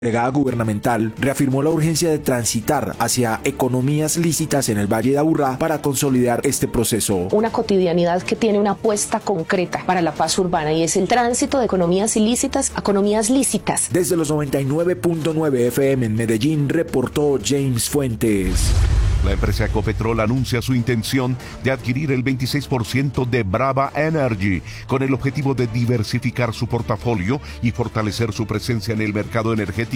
delegada gubernamental reafirmó la urgencia de transitar hacia economías lícitas en el Valle de Aburrá para consolidar este proceso. Una cotidianidad que tiene una apuesta concreta para la paz urbana y es el tránsito de economías ilícitas a economías lícitas. Desde los 99.9 FM en Medellín reportó James Fuentes. La empresa Ecopetrol anuncia su intención de adquirir el 26% de Brava Energy con el objetivo de diversificar su portafolio y fortalecer su presencia en el mercado energético